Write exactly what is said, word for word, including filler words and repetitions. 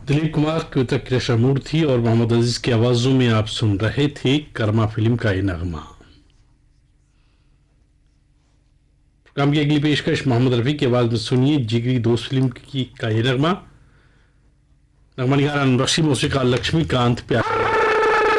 दिलीप कुमार, कविता कृष्णमूर्ति और मोहम्मद अजीज की आवाजों में आप सुन रहे थे कर्मा फिल्म का ये नगमा। प्रोग्राम की अगली पेशकश मोहम्मद रफी की आवाज में सुनिए जिगरी दोस्त फिल्म की का ये नगमा। नगमा निगार अनुरक्षी मौसीक़ार लक्ष्मीकांत प्यार।